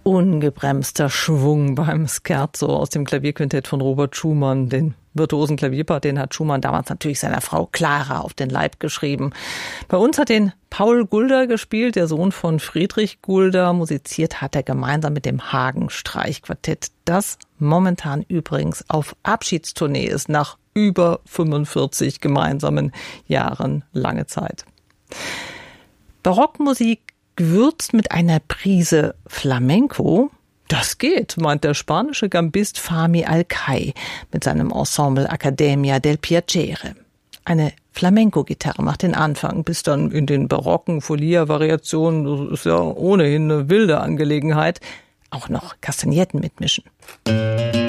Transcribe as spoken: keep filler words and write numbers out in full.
Ungebremster Schwung beim Scherzo aus dem Klavierquintett von Robert Schumann. Den virtuosen Klavierpart, den hat Schumann damals natürlich seiner Frau Clara auf den Leib geschrieben. Bei uns hat den Paul Gulder gespielt, der Sohn von Friedrich Gulder. Musiziert hat er gemeinsam mit dem Hagen-Streichquartett, das momentan übrigens auf Abschiedstournee ist, nach über fünfundvierzig gemeinsamen Jahren, lange Zeit. Barockmusik gewürzt mit einer Prise Flamenco, das geht, meint der spanische Gambist Fahmi Alcai mit seinem Ensemble Academia del Piacere. Eine Flamenco-Gitarre macht den Anfang, bis dann in den barocken Folia-Variationen, das ist ja ohnehin eine wilde Angelegenheit, auch noch Kastagnetten mitmischen.